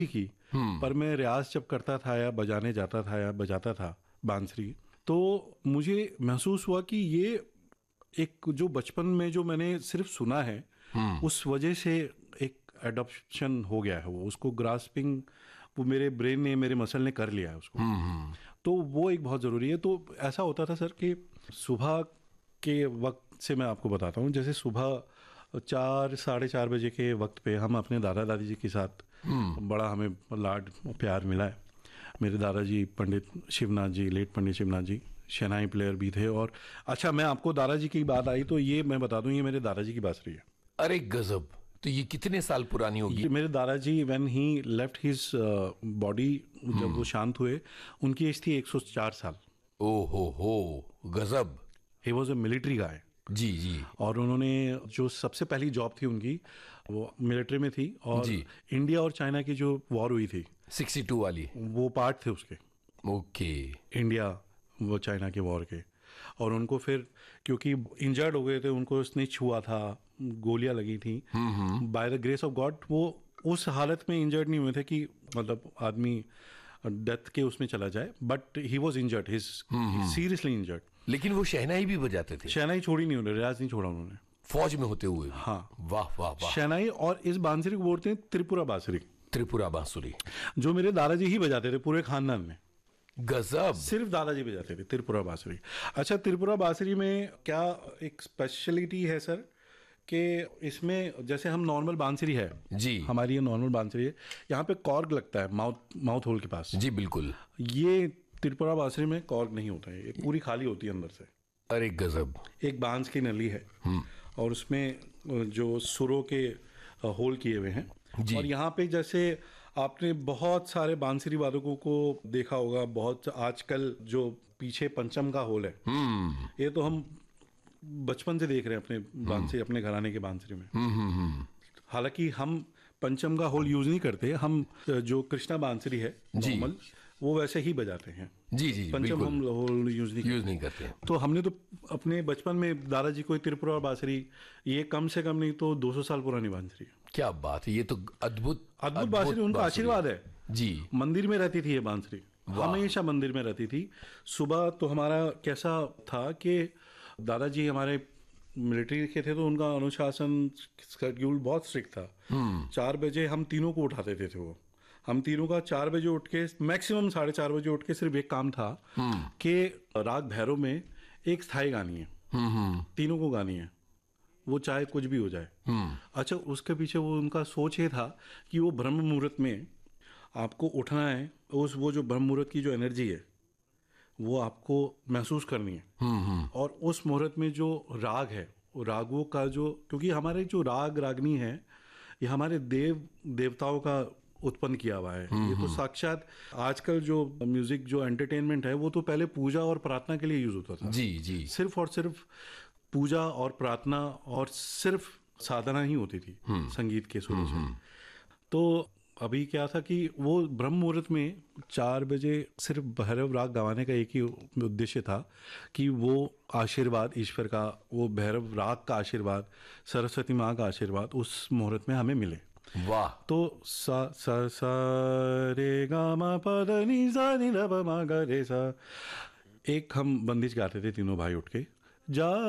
की। पर मैं रियाज जब करता था या बजाने जाता था या बजाता था बांसुरी, तो मुझे महसूस हुआ कि ये एक जो बचपन में जो मैंने सिर्फ सुना है, उस वजह से एक एडॉप्शन हो गया है, वो उसको ग्रास्पिंग वो मेरे ब्रेन ने, मेरे मसल ने कर लिया है उसको। तो वो एक बहुत ज़रूरी है। तो ऐसा होता था सर कि सुबह के वक्त से मैं आपको बताता हूँ, जैसे सुबह 4 साढ़े 4 बजे के वक्त पे हम अपने दादा दादी जी के साथ, बड़ा हमें लाड प्यार मिला है। मेरे दादाजी पंडित शिवनाथ जी, लेट पंडित शिवनाथ जी शहनाई प्लेयर भी थे। और अच्छा, मैं आपको दादाजी की बात आई तो ये मैं बता दूं, ये मेरे दादाजी की बांसुरी है। अरे गजब। तो ये कितने साल पुरानी होगी? ये मेरे दादाजी when he left his body, जब वो शांत हुए, उनकी एज थी 104 साल। ओ हो, गजब। ही वॉज अ मिलिट्री गाय। जी जी और उन्होंने जो सबसे पहली जॉब थी उनकी, वो मिलिट्री में थी। और जी। इंडिया और चाइना की जो वॉर हुई थी, 62 वाली। वो पार्ट थे उसके। ओके। इंडिया वो चाइना के वॉर के। और उनको फिर क्योंकि इंजर्ड हो गए थे, उनको स्निच हुआ था, गोलियां लगी थी, by the grace of God वो उस हालत में इंजर्ड नहीं हुए थे कि मतलब आदमी डेथ के उसमें चला जाए, but he was injured, his seriously injured. लेकिन वो शहनाई भी बजाते थे? शहनाई छोड़ी नहीं उन्होंने, रियाज नहीं छोड़ा उन्होंने, फौज में होते हुए? हाँ। वाह वाह वाह। शहनाई, और इस बांसुरी को बोलते हैं त्रिपुरा बांसुरी, त्रिपुरा बांसुरी। जो मेरे दादाजी ही बजाते थे पूरे खानदान में। गजब। सिर्फ दादाजी बजाते थे त्रिपुरा बांसुरी। अच्छा, त्रिपुरा बांसुरी में क्या एक स्पेशलिटी है सर, कि इसमें जैसे हम नॉर्मल बांसुरी है जी, हमारी, ये नॉर्मल बांसुरी है, यहाँ पे कॉर्ग लगता है माउथ होल के पास। जी बिल्कुल। ये त्रिपुरा बांसुरी में कॉर्ग नहीं होता है, ये पूरी खाली होती है अंदर से। अरे गजब। एक बांस की नली है और उसमें जो सुरों के होल किए हुए हैं। और यहाँ पे जैसे आपने बहुत सारे बांसुरी वादकों को देखा होगा, बहुत आजकल जो पीछे पंचम का होल है, ये तो हम बचपन से देख रहे हैं अपने बांसुरी, अपने घराने के बांसुरी में। हालांकि हम पंचम का होल यूज नहीं करते, हम जो कृष्णा बांसुरी है नॉर्मल, वो वैसे ही बजाते हैं। जी जी पंचम बिल्कुल। हम होल यूज नहीं करते। तो हमने तो अपने बचपन में दादाजी को त्रिपुरा और बांसुरी, ये कम से कम नहीं तो 200 साल पुरानी बांसुरी है। क्या बात है, ये तो अद्भुत अद्भुत बांसुरी, उनका आशीर्वाद है जी। मंदिर में रहती थी ये बांसुरी, हमेशा मंदिर में रहती थी। सुबह तो हमारा कैसा था कि दादाजी हमारे मिलिट्री के थे, तो उनका अनुशासन शेड्यूल बहुत स्ट्रिक्ट था। 4 बजे हम तीनों को उठाते थे वो, हम तीनों का 4 बजे उठ के, मैक्सिमम 4:30 बजे उठ के सिर्फ एक काम था कि राग भैरव में एक स्थाई गानी है, तीनों को गानी है, वो चाहे कुछ भी हो जाए। अच्छा, उसके पीछे वो उनका सोच ये था कि वो ब्रह्म मुहूर्त में आपको उठना है, वो जो ब्रह्म मुहूर्त की जो एनर्जी है वो आपको महसूस करनी है। और उस मुहूर्त में जो राग है, वो रागों का जो, क्योंकि हमारे जो राग रागनी है, ये हमारे देवताओं का उत्पन्न किया हुआ है। ये तो साक्षात आजकल जो म्यूजिक जो एंटरटेनमेंट है, वो तो पहले पूजा और प्रार्थना के लिए यूज होता था। जी जी। सिर्फ और सिर्फ पूजा और प्रार्थना और सिर्फ साधना ही होती थी संगीत के शुरू से। तो अभी क्या था कि वो ब्रह्म मुहूर्त में 4 बजे सिर्फ भैरव राग गवाने का एक ही उद्देश्य था कि वो आशीर्वाद ईश्वर का, वो भैरव राग का आशीर्वाद, सरस्वती माँ का आशीर्वाद उस मुहूर्त में हमें मिले। वाह। तो सा सा सा रे गा मा पा धा नी सा नी धा पा मा गा रे सा, एक हम बंदिश गाते थे तीनों भाई उठ के, जा